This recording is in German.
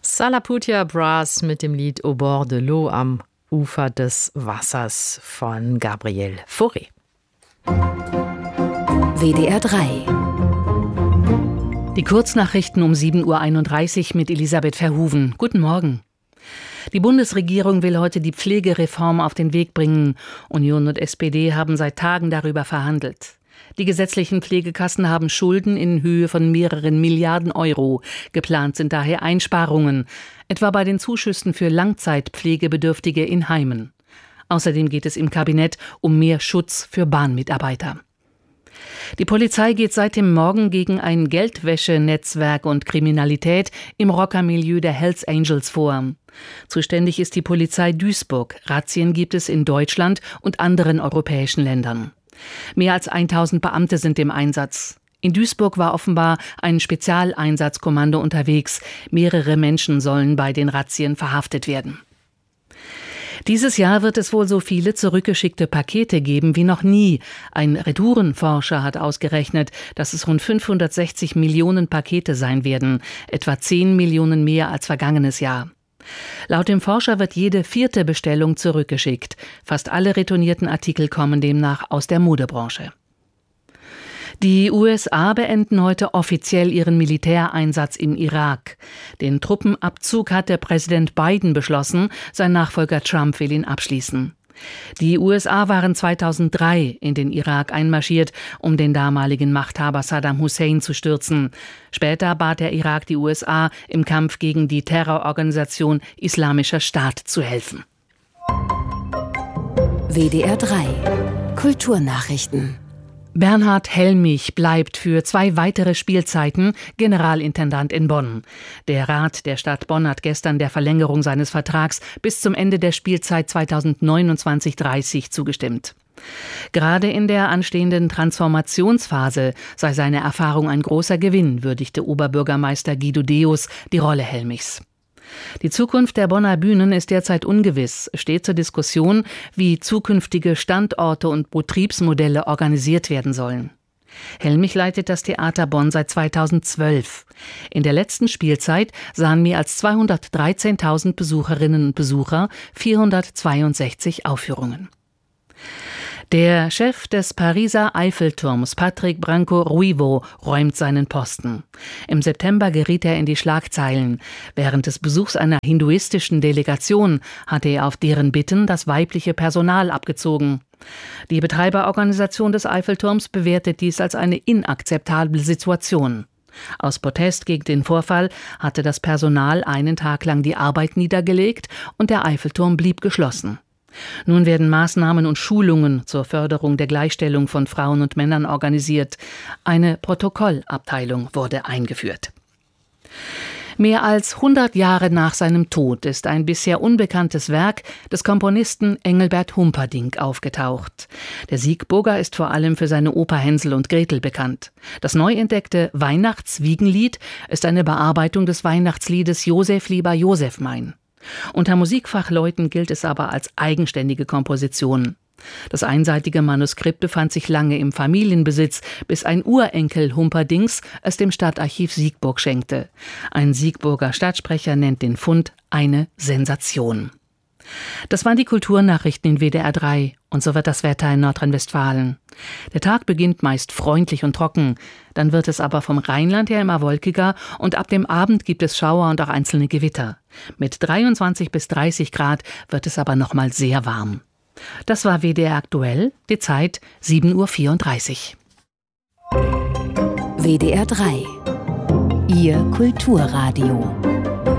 Salaputia Brass mit dem Lied Au bord de l'eau, am Ufer des Wassers von Gabriel Fauré. WDR 3. Die Kurznachrichten um 7.31 Uhr mit Elisabeth Verhoeven. Guten Morgen. Die Bundesregierung will heute die Pflegereform auf den Weg bringen. Union und SPD haben seit Tagen darüber verhandelt. Die gesetzlichen Pflegekassen haben Schulden in Höhe von mehreren Milliarden Euro. Geplant sind daher Einsparungen, etwa bei den Zuschüssen für Langzeitpflegebedürftige in Heimen. Außerdem geht es im Kabinett um mehr Schutz für Bahnmitarbeiter. Die Polizei geht seit dem Morgen gegen ein Geldwäschenetzwerk und Kriminalität im Rockermilieu der Hells Angels vor. Zuständig ist die Polizei Duisburg. Razzien gibt es in Deutschland und anderen europäischen Ländern. Mehr als 1000 Beamte sind im Einsatz. In Duisburg war offenbar ein Spezialeinsatzkommando unterwegs. Mehrere Menschen sollen bei den Razzien verhaftet werden. Dieses Jahr wird es wohl so viele zurückgeschickte Pakete geben wie noch nie. Ein Retourenforscher hat ausgerechnet, dass es rund 560 Millionen Pakete sein werden, etwa 10 Millionen mehr als vergangenes Jahr. Laut dem Forscher wird jede 4. Bestellung zurückgeschickt. Fast alle retournierten Artikel kommen demnach aus der Modebranche. Die USA beenden heute offiziell ihren Militäreinsatz im Irak. Den Truppenabzug hatte Präsident Biden beschlossen, sein Nachfolger Trump will ihn abschließen. Die USA waren 2003 in den Irak einmarschiert, um den damaligen Machthaber Saddam Hussein zu stürzen. Später bat der Irak die USA, im Kampf gegen die Terrororganisation Islamischer Staat zu helfen. WDR 3. Kulturnachrichten. Bernhard Helmich bleibt für 2 weitere Spielzeiten Generalintendant in Bonn. Der Rat der Stadt Bonn hat gestern der Verlängerung seines Vertrags bis zum Ende der Spielzeit 2029/30 zugestimmt. Gerade in der anstehenden Transformationsphase sei seine Erfahrung ein großer Gewinn, würdigte Oberbürgermeister Guido Deus die Rolle Helmichs. Die Zukunft der Bonner Bühnen ist derzeit ungewiss. Steht zur Diskussion, wie zukünftige Standorte und Betriebsmodelle organisiert werden sollen. Helmich leitet das Theater Bonn seit 2012. In der letzten Spielzeit sahen mehr als 213.000 Besucherinnen und Besucher 462 Aufführungen. Der Chef des Pariser Eiffelturms, Patrick Branco-Ruivo, räumt seinen Posten. Im September geriet er in die Schlagzeilen. Während des Besuchs einer hinduistischen Delegation hatte er auf deren Bitten das weibliche Personal abgezogen. Die Betreiberorganisation des Eiffelturms bewertet dies als eine inakzeptable Situation. Aus Protest gegen den Vorfall hatte das Personal einen Tag lang die Arbeit niedergelegt und der Eiffelturm blieb geschlossen. Nun werden Maßnahmen und Schulungen zur Förderung der Gleichstellung von Frauen und Männern organisiert. Eine Protokollabteilung wurde eingeführt. Mehr als 100 Jahre nach seinem Tod ist ein bisher unbekanntes Werk des Komponisten Engelbert Humperdinck aufgetaucht. Der Siegburger ist vor allem für seine Oper Hänsel und Gretel bekannt. Das neu entdeckte Weihnachtswiegenlied ist eine Bearbeitung des Weihnachtsliedes Josef lieber Josef mein. Unter Musikfachleuten gilt es aber als eigenständige Komposition. Das einseitige Manuskript befand sich lange im Familienbesitz, bis ein Urenkel Humperdincks es dem Stadtarchiv Siegburg schenkte. Ein Siegburger Stadtsprecher nennt den Fund eine Sensation. Das waren die Kulturnachrichten in WDR 3 und so wird das Wetter in Nordrhein-Westfalen. Der Tag beginnt meist freundlich und trocken, dann wird es aber vom Rheinland her immer wolkiger und ab dem Abend gibt es Schauer und auch einzelne Gewitter. Mit 23 bis 30 Grad wird es aber nochmal sehr warm. Das war WDR aktuell, die Zeit 7.34 Uhr. WDR 3. Ihr Kulturradio.